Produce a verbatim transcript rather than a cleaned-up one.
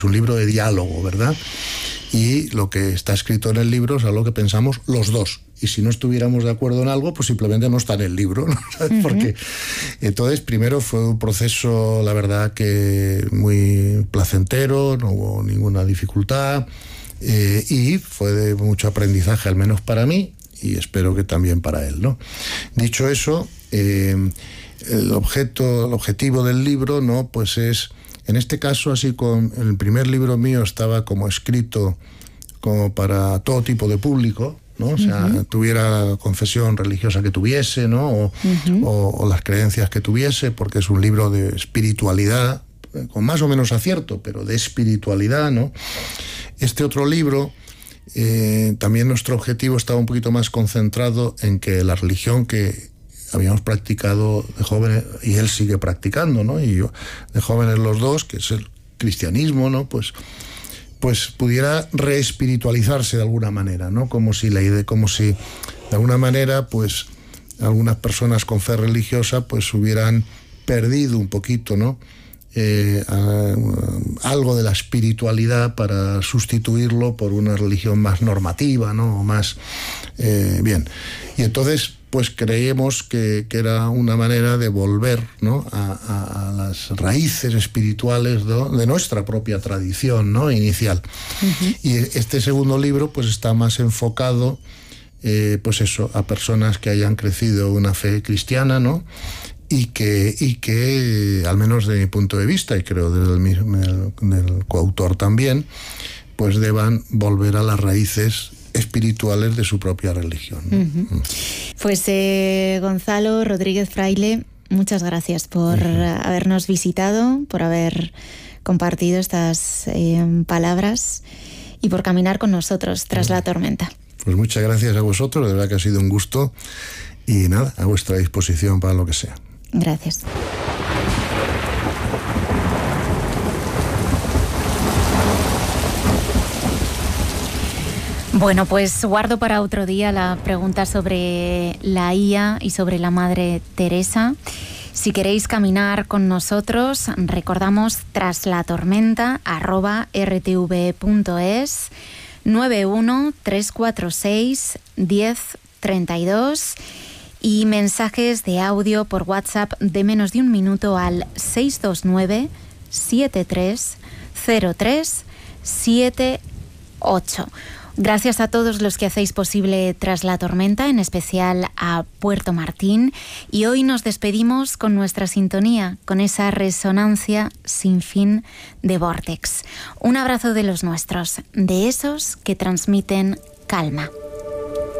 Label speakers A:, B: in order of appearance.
A: un libro de diálogo, ¿verdad? Y lo que está escrito en el libro es algo que pensamos los dos. Y si no estuviéramos de acuerdo en algo, pues simplemente no está en el libro, ¿no? ¿Sabes? Uh-huh. Porque entonces, primero fue un proceso, la verdad, que muy placentero, no hubo ninguna dificultad, eh, y fue de mucho aprendizaje, al menos para mí, y espero que también para él, ¿no? Dicho eso, eh, el objeto, el objetivo del libro, ¿no? Pues es, en este caso, así con el primer libro mío estaba como escrito como para todo tipo de público, ¿no? O sea, uh-huh. tuviera confesión religiosa que tuviese, ¿no? O, uh-huh. o, o las creencias que tuviese, porque es un libro de espiritualidad, con más o menos acierto, pero de espiritualidad, ¿no? Este otro libro, eh, también nuestro objetivo estaba un poquito más concentrado en que la religión que habíamos practicado de jóvenes, y él sigue practicando, ¿no? Y yo, de jóvenes los dos, que es el cristianismo, ¿no? Pues... pues pudiera reespiritualizarse de alguna manera, ¿no? Como si la idea, como si de alguna manera, pues algunas personas con fe religiosa, pues hubieran perdido un poquito, ¿no? Eh, a, a, algo de la espiritualidad para sustituirlo por una religión más normativa, ¿no? O más eh, bien. Y entonces, pues creemos que, que era una manera de volver, ¿no? a, a, a las raíces espirituales, ¿no? De nuestra propia tradición, ¿no? Inicial. Uh-huh. Y este segundo libro pues está más enfocado, eh, pues eso, a personas que hayan crecido una fe cristiana, ¿no? Y que, y que, al menos de mi punto de vista, y creo del, mismo, del, del coautor también, pues deban volver a las raíces espirituales de su propia religión, ¿no? Uh-huh.
B: Pues eh, Gonzalo Rodríguez Fraile, muchas gracias por uh-huh. habernos visitado, por haber compartido estas eh, palabras y por caminar con nosotros tras uh-huh. la tormenta.
A: Pues muchas gracias a vosotros, de verdad que ha sido un gusto, y nada, a vuestra disposición para lo que sea.
B: Gracias. Bueno, pues guardo para otro día la pregunta sobre la I A y sobre la Madre Teresa. Si queréis caminar con nosotros, recordamos tras la tormenta arroba r t v punto es, nueve uno tres cuatro seis diez treinta y dos y mensajes de audio por WhatsApp de menos de un minuto al seis dos nueve siete tres cero tres siete ocho. Gracias a todos los que hacéis posible Tras la Tormenta, en especial a Puerto Martín. Y hoy nos despedimos con nuestra sintonía, con esa resonancia sin fin de Vortex. Un abrazo de los nuestros, de esos que transmiten calma.